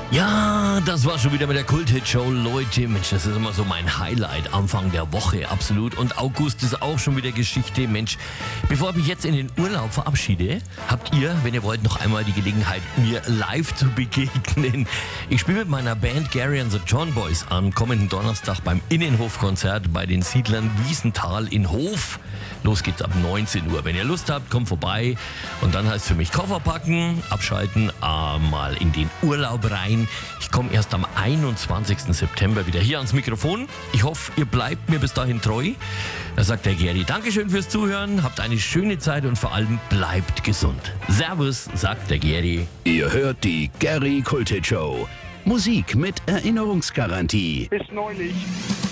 Ja, das war schon wieder mit der Kult-Hit-Show. Leute, Mensch, das ist immer so mein Highlight, Anfang der Woche, absolut. Und August ist auch schon wieder Geschichte. Mensch, bevor ich mich jetzt in den Urlaub verabschiede, habt ihr, wenn ihr wollt, noch einmal die Gelegenheit, mir live zu begegnen. Ich spiele mit meiner Band Gary and the John Boys am kommenden Donnerstag beim Innenhofkonzert bei den Siedlern Wiesenthal in Hof. Los geht's ab 19 Uhr. Wenn ihr Lust habt, kommt vorbei. Und dann heißt es für mich Koffer packen, abschalten, mal in den Urlaub rein. Ich komme erst am 21. September wieder hier ans Mikrofon. Ich hoffe, ihr bleibt mir bis dahin treu. Da sagt der Gary, Dankeschön fürs Zuhören, habt eine schöne Zeit und vor allem bleibt gesund. Servus, sagt der Gary. Ihr hört die Gary Kult-Hit Show. Musik mit Erinnerungsgarantie. Bis neulich.